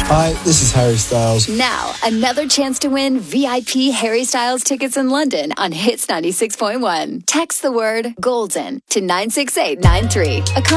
Hi, this is Harry Styles. Now, another chance to win VIP Harry Styles tickets in London on Hits 96.1. Text the word GOLDEN to 96893.